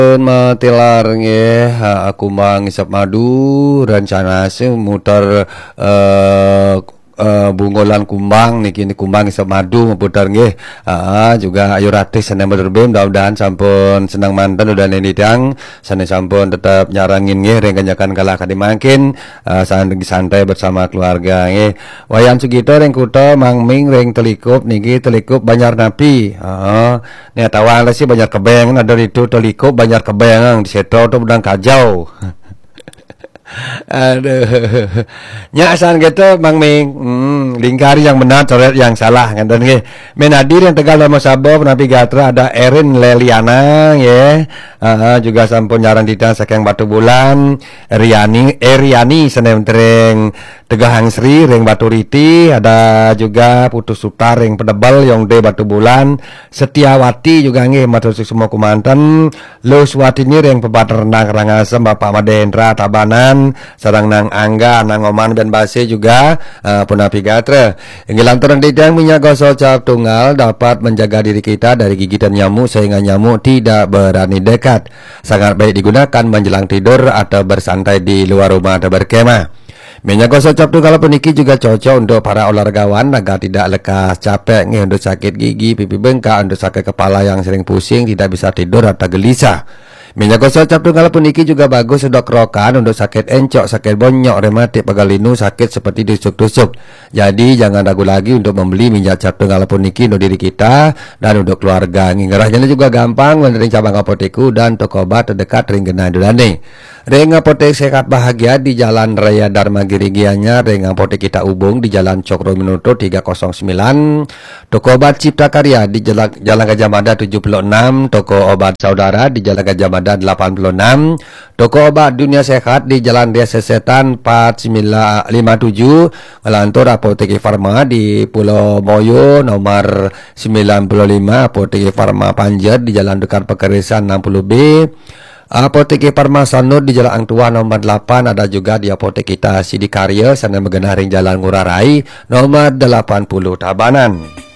Matilar nggih, aku mang isap madu rencana sih muter bungolan kumbang niki kumbang isap madu muter nggih. Juga ayu ratis seneng berbem mudah-mudahan sampun senang manten udah nidang sana sampun tetap nyarangin nggih reng kenyakan kalah kadimangkin santai bersama keluarga nggih. Wayan sugito reng kuto Mang Ming reng telikup niki telikup Banjar Napi. Nih tawang sih Banjar Kebeng ada itu telikup Banjar Kebeng di seto tuh udang kajau. Aduh, nyasan gitu Mang Ming, lingkari yang benar, coret yang salah, kan nggih. Menadir yang Tegal Dama Sabo, Napi Gatra ada Erin Leliana, ya, juga sampun nyaran dita saking Batu Bulan, Eriani Senem Tereng Tegahang Sri Reng Batu Riti, ada juga Putus Sutar Reng Pedebel Yong De Batu Bulan, Setiawati juga nggih matur semua kumanten, Luswati ini Reng Pebat Renang Rangasem Bapak Madendra Tabanan, sarang nang Angga nang Oman dan Base juga Punapi Gatra. Inggilan turun didang minyak gosok cap tunggal dapat menjaga diri kita dari gigitan nyamuk sehingga nyamuk tidak berani dekat. Sangat baik digunakan menjelang tidur atau bersantai di luar rumah atau berkemah. Minyak gosok cap tunggal puniki juga cocok untuk para olahragawan agar tidak lekas capek nih, untuk sakit gigi, pipi bengkak, untuk sakit kepala yang sering pusing, tidak bisa tidur atau gelisah. Minyak gosok cap tunggal puniki juga bagus untuk kerokan, untuk sakit encok, sakit bonyok, rematik, pegalinu, sakit seperti tusuk-tusuk. Jadi jangan ragu lagi untuk membeli minyak cap tunggal puniki untuk diri kita dan untuk keluarga. Ngerahnya juga gampang menerima cabang apoteku dan toko obat terdekat Ringgenai Dulane. Ring Apotek Sehat Bahagia di Jalan Raya Dharma Girigianya, Ring Apotek Kita Ubung di Jalan Cokro Minuto 309, Toko Obat Cipta Karya di Jalan Gajah Mada 76, Toko Obat Saudara di Jalan Gajah Mada 86, Toko Obat Dunia Sehat di Jalan Ria Sesetan 4957, Melantur Apotek Farma di Pulau Moyo nomor 95, Apotek Farma Panjer di Jalan Dekat Pekerisan 60B, Apotek Farma Sanur di Jalan Angtua nomor 8, ada juga di Apotek Kita Sidikarya sana Megenaring Jalan Ngurah Rai nomor 80 Tabanan.